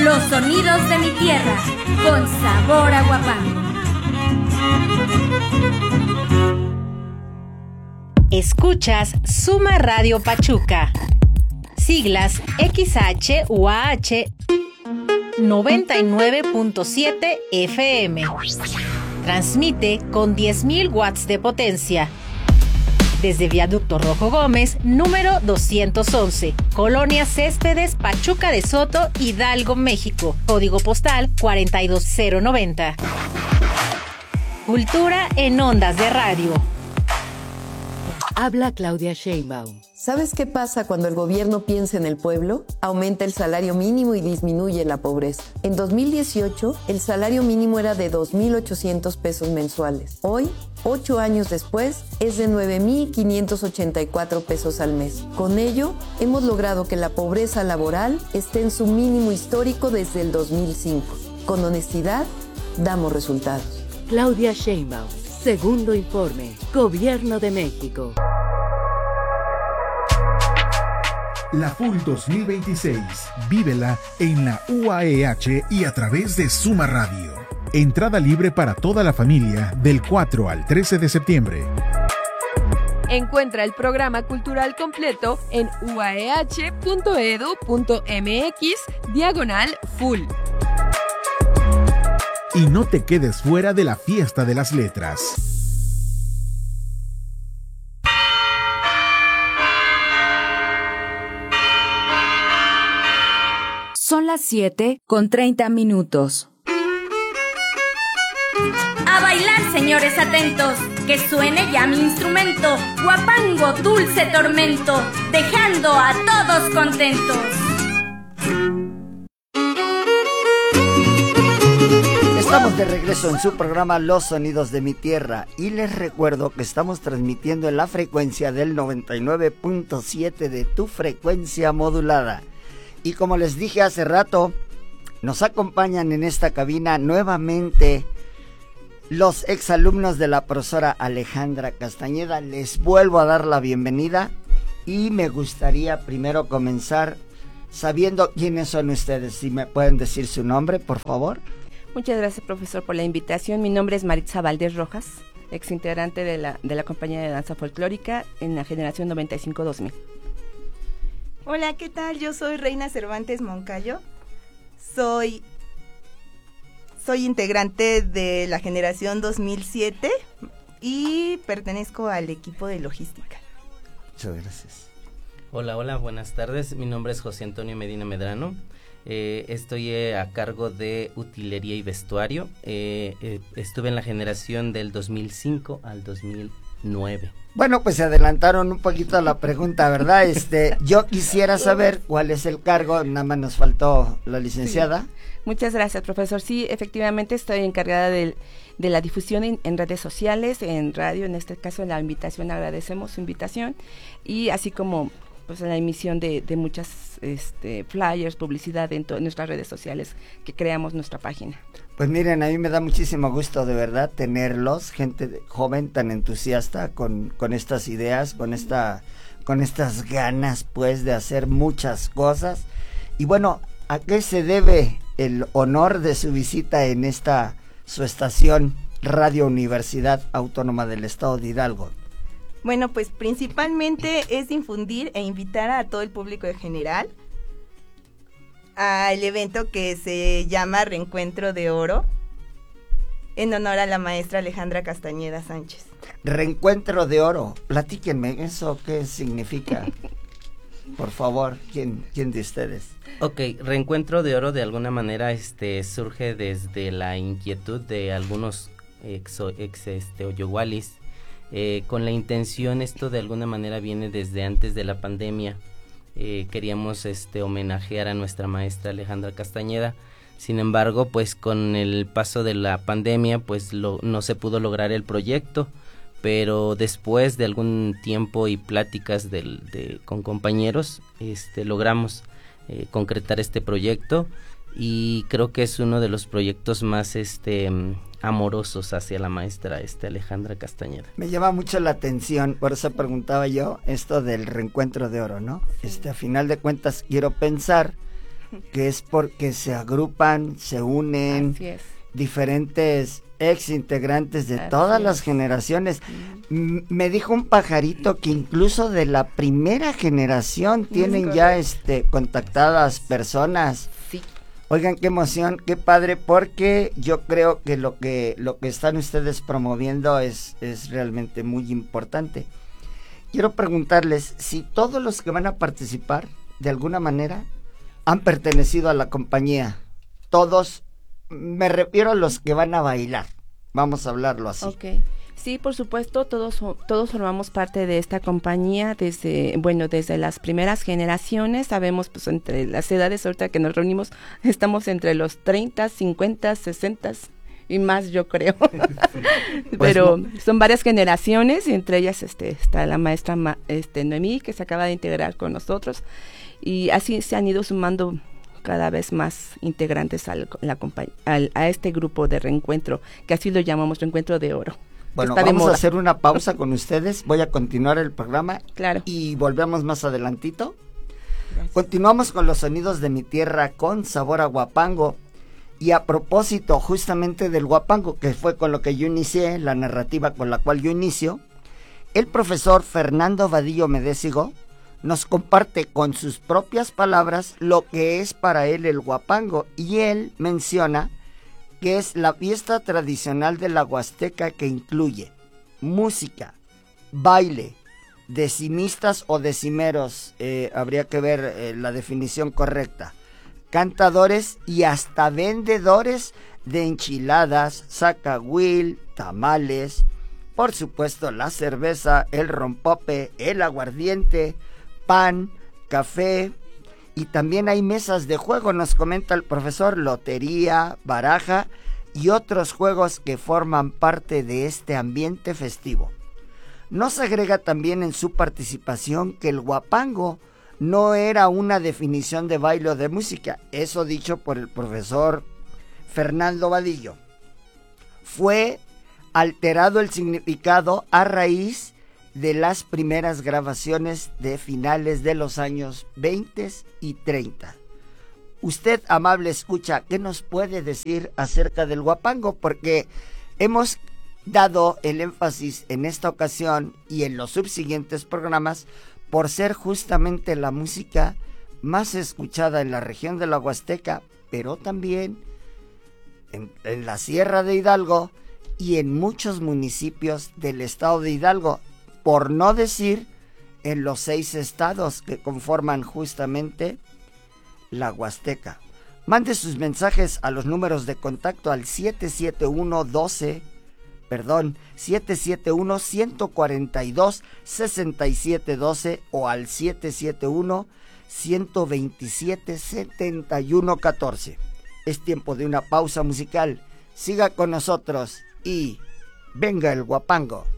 Los sonidos de mi tierra, con sabor a Huapango. Escuchas Suma Radio Pachuca. Siglas XHUAH 99.7 FM. Transmite con 10.000 watts de potencia. Desde Viaducto Rojo Gómez, número 211, Colonia Céspedes, Pachuca de Soto, Hidalgo, México. Código postal 42090. Cultura en ondas de radio. Habla Claudia Sheinbaum. ¿Sabes qué pasa cuando el gobierno piensa en el pueblo? Aumenta el salario mínimo y disminuye la pobreza. En 2018, el salario mínimo era de 2.800 pesos mensuales. Hoy, 8 años después, es de 9.584 pesos al mes. Con ello, hemos logrado que la pobreza laboral esté en su mínimo histórico desde el 2005. Con honestidad, damos resultados. Claudia Sheinbaum. Segundo informe. Gobierno de México. La FUL 2026. Vívela en la UAEH y a través de Suma Radio. Entrada libre para toda la familia del 4 al 13 de septiembre. Encuentra el programa cultural completo en uaeh.edu.mx/FUL. Y no te quedes fuera de la fiesta de las letras. Son las 7:30. A bailar, señores atentos, que suene ya mi instrumento, Huapango, dulce tormento, dejando a todos contentos. Estamos de regreso en su programa Los Sonidos de mi Tierra y les recuerdo que estamos transmitiendo en la frecuencia del 99.7 de tu frecuencia modulada. Y como les dije hace rato, nos acompañan en esta cabina nuevamente los exalumnos de la profesora Alejandra Castañeda. Les vuelvo a dar la bienvenida y me gustaría primero comenzar sabiendo quiénes son ustedes. Si me pueden decir su nombre, por favor. Muchas gracias, profesor, por la invitación. Mi nombre es Maritza Valdés Rojas, exintegrante de la compañía de danza folclórica en la generación 95-2000. Hola, ¿qué tal? Yo soy Reina Cervantes Moncayo. Soy integrante de la generación 2007 y pertenezco al equipo de logística. Muchas gracias. Hola, buenas tardes. Mi nombre es José Antonio Medina Medrano. Estoy a cargo de utilería y vestuario. Estuve en la generación del 2005 al 2009. Bueno, pues se adelantaron un poquito a la pregunta, ¿verdad? Yo quisiera saber cuál es el cargo, nada más nos faltó la licenciada. Sí. Muchas gracias, profesor. Sí, efectivamente estoy encargada de la difusión en redes sociales, en radio, en este caso la invitación, agradecemos su invitación, y así como pues la emisión de muchas flyers, publicidad en nuestras redes sociales que creamos nuestra página. Pues miren, a mí me da muchísimo gusto de verdad tenerlos, gente joven tan entusiasta con estas ideas, con estas ganas pues de hacer muchas cosas. Y bueno, ¿a qué se debe el honor de su visita en su estación Radio Universidad Autónoma del Estado de Hidalgo? Bueno, pues principalmente es difundir e invitar a todo el público en general al evento que se llama Reencuentro de Oro, en honor a la maestra Alejandra Castañeda Sánchez. Reencuentro de Oro, platíquenme, ¿eso qué significa? Por favor, ¿quién de ustedes? Ok, Reencuentro de Oro de alguna manera surge desde la inquietud de algunos ex oyogualis. Con la intención, esto de alguna manera viene desde antes de la pandemia. Queríamos homenajear a nuestra maestra Alejandra Castañeda. Sin embargo, pues con el paso de la pandemia pues no se pudo lograr el proyecto, pero después de algún tiempo y pláticas con compañeros logramos concretar este proyecto, y creo que es uno de los proyectos más amorosos hacia la maestra Alejandra Castañeda. Me llama mucho la atención, por eso preguntaba yo esto del Reencuentro de Oro, ¿no? A final de cuentas quiero pensar que es porque se agrupan, se unen diferentes ex integrantes de todas las generaciones. Me dijo un pajarito que incluso de la primera generación tienen ya contactadas personas. Sí. Oigan, qué emoción, qué padre, porque yo creo que lo que están ustedes promoviendo es realmente muy importante. Quiero preguntarles si todos los que van a participar de alguna manera han pertenecido a la compañía. Todos, me refiero a los que van a bailar. Vamos a hablarlo así. Okay. Sí, por supuesto, todos formamos parte de esta compañía desde las primeras generaciones. Sabemos, pues, entre las edades ahorita que nos reunimos, estamos entre los 30, 50, 60 y más, yo creo. Pero son varias generaciones, y entre ellas está la maestra Noemí, que se acaba de integrar con nosotros, y así se han ido sumando cada vez más integrantes a este grupo de reencuentro, que así lo llamamos Reencuentro de Oro. Bueno, vamos a hacer una pausa con ustedes, voy a continuar el programa. Claro. Y volvemos más adelantito. Gracias. Continuamos con los sonidos de mi tierra con sabor a huapango. Y a propósito justamente del huapango, que fue con lo que yo inicié, la narrativa con la cual yo inicio, el profesor Fernando Vadillo Medésigo nos comparte con sus propias palabras lo que es para él el huapango, y él menciona que es la fiesta tradicional de la Huasteca que incluye música, baile, decimistas o decimeros, habría que ver la definición correcta, cantadores y hasta vendedores de enchiladas, zacahuil, tamales, por supuesto la cerveza, el rompope, el aguardiente, pan, café, y también hay mesas de juego, nos comenta el profesor, lotería, baraja y otros juegos que forman parte de este ambiente festivo. Nos agrega también en su participación que el huapango no era una definición de baile o de música, eso dicho por el profesor Fernando Vadillo. Fue alterado el significado a raíz de las primeras grabaciones de finales de los años 20 y 30. Usted, amable escucha, ¿qué nos puede decir acerca del huapango? Porque hemos dado el énfasis en esta ocasión y en los subsiguientes programas por ser justamente la música más escuchada en la región de la Huasteca, pero también en la Sierra de Hidalgo y en muchos municipios del estado de Hidalgo, por no decir en los 6 estados que conforman justamente la Huasteca. Mande sus mensajes a los números de contacto al 771-142-6712 o al 771-127-7114. Es tiempo de una pausa musical. Siga con nosotros y venga el huapango.